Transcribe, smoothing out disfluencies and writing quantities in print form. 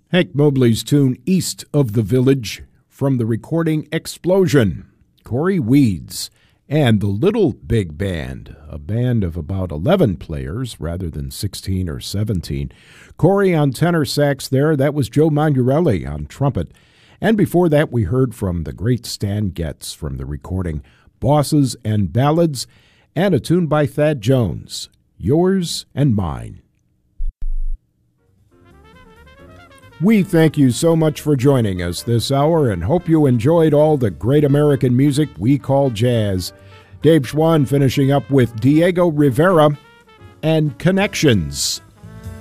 Hank Mobley's tune East of the Village from the recording Explosion, Cory Weeds, and the Little Big Band, a band of about 11 players rather than 16 or 17. Cory on tenor sax there, that was Joe Magnarelli on trumpet. And before that we heard from the great Stan Getz from the recording Bosses and Ballads, and a tune by Thad Jones, Yours and Mine. We thank you so much for joining us this hour and hope you enjoyed all the great American music we call jazz. Dave Schwann finishing up with Diego Rivera and Connections.